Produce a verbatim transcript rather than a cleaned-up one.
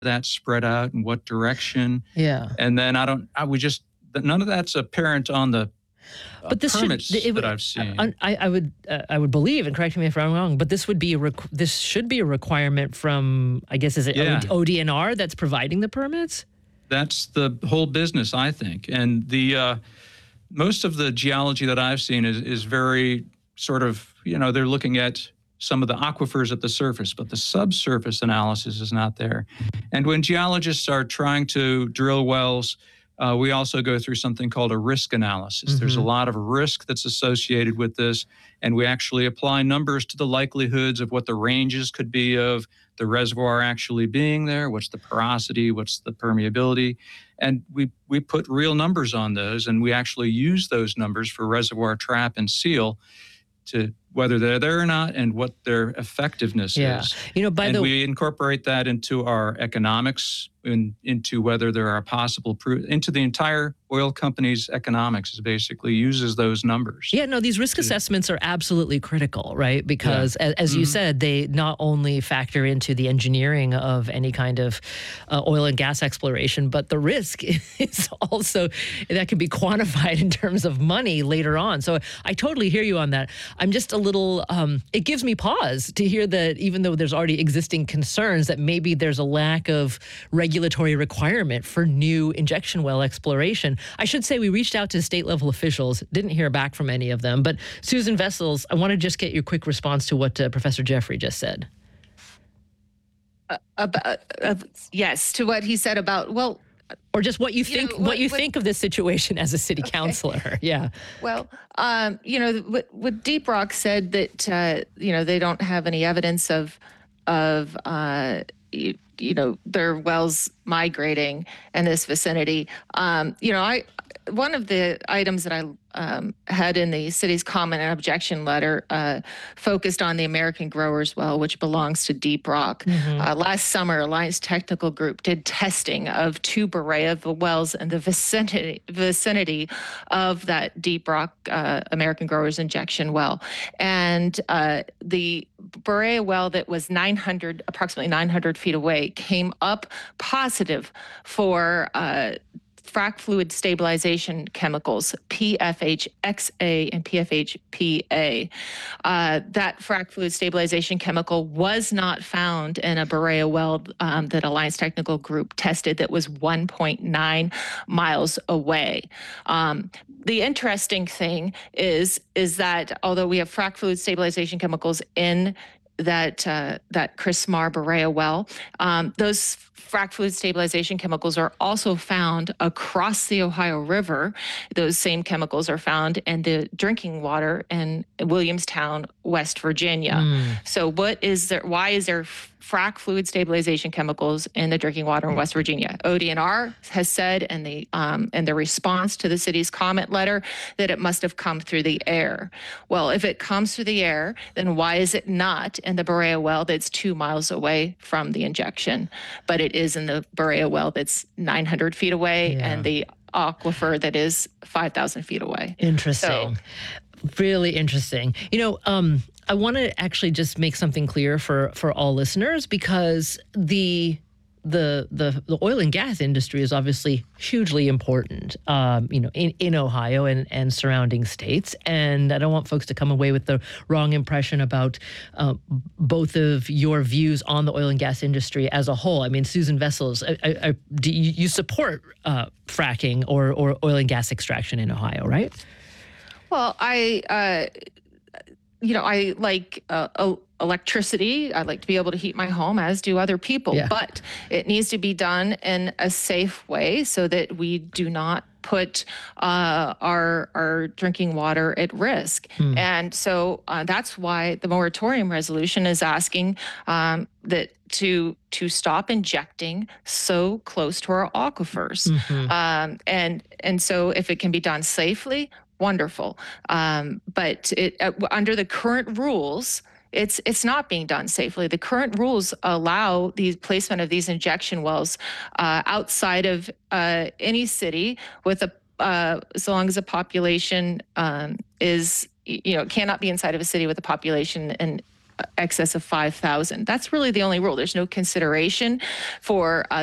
that spread out and what direction. Yeah. And then I don't, I would just, none of that's apparent on the uh, But this permits should, it, that I've seen. I, I, I would uh, I would believe, and correct me if I'm wrong, but this would be a requ- this should be a requirement from, I guess, is it Yeah. O D N R that's providing the permits? That's the whole business, I think. And the uh, most of the geology that I've seen is is very sort of, you know, they're looking at some of the aquifers at the surface, but the subsurface analysis is not there. And when geologists are trying to drill wells, uh, we also go through something called a risk analysis. Mm-hmm. There's a lot of risk that's associated with this, and we actually apply numbers to the likelihoods of what the ranges could be of the reservoir actually being there, what's the porosity, what's the permeability, and we we put real numbers on those, and we actually use those numbers for reservoir trap and seal to whether they're there or not and what their effectiveness yeah. is. You know, by and the we incorporate that into our economics, in, into whether there are possible, pro- into the entire oil company's economics, is basically uses those numbers. Yeah, no, these risk assessments are absolutely critical, right? Because yeah. as, as mm-hmm. you said, they not only factor into the engineering of any kind of uh, oil and gas exploration, but the risk is also, that can be quantified in terms of money later on. So I totally hear you on that. I'm just a little, um, it gives me pause to hear that even though there's already existing concerns that maybe there's a lack of regulatory requirement for new injection well exploration. I should say we reached out to state level officials, didn't hear back from any of them. But Susan Vessels, I want to just get your quick response to what uh, Professor Jeffrey just said. Uh, about, uh, yes, to what he said about, well, or just what you think, you know, what, what you what, think of this situation as a city okay. councilor. Yeah. Well, um, you know, what, what Deep Rock said that, uh, you know, they don't have any evidence of, of, uh, you, you know, their wells migrating in this vicinity. Um, you know, I, one of the items that I um, had in the city's comment and objection letter uh, focused on the American Growers well, which belongs to Deep Rock. Mm-hmm. Uh, last summer, Alliance Technical Group did testing of two Berea wells in the vicinity, vicinity of that Deep Rock uh, American Growers injection well. And uh, the Berea well that was nine hundred, approximately nine hundred feet away, came up positive for uh, frac fluid stabilization chemicals, P F H X A and P F H P A. Uh, that frac fluid stabilization chemical was not found in a Berea well um, that Alliance Technical Group tested that was one point nine miles away. Um, the interesting thing is, is that although we have frac fluid stabilization chemicals in that uh, that Chris Marr Berea well, um, those frac fluid stabilization chemicals are also found across the Ohio River. Those same chemicals are found in the drinking water in Williamstown, West Virginia. Mm. So what is there, why is there frac fluid stabilization chemicals in the drinking water in West Virginia? O D N R has said in the um, in the response to the city's comment letter that it must have come through the air. Well, if it comes through the air, then why is it not in the Berea well that's two miles away from the injection, but it is in the Berea well that's nine hundred feet away yeah. and the aquifer that is five thousand feet away. Interesting. So, really interesting. You know, um, I want to actually just make something clear for, for all listeners, because the the the the oil and gas industry is obviously hugely important, um, you know, in, in Ohio and, and surrounding states. And I don't want folks to come away with the wrong impression about uh, both of your views on the oil and gas industry as a whole. I mean, Susan Vessels, I, I, I, do you, you support uh, fracking or, or oil and gas extraction in Ohio, right? Well, I, uh, you know, I like uh, electricity. I like to be able to heat my home, as do other people. Yeah. But it needs to be done in a safe way so that we do not put uh, our our drinking water at risk. Hmm. And so uh, that's why the moratorium resolution is asking um, that to to stop injecting so close to our aquifers. Mm-hmm. Um, and and so if it can be done safely, wonderful. Um, but it, uh, under the current rules, it's it's not being done safely. The current rules allow the placement of these injection wells uh, outside of uh, any city with a uh, as long as a population um, is, you know, cannot be inside of a city with a population and excess of five thousand. That's really the only rule. There's no consideration for uh,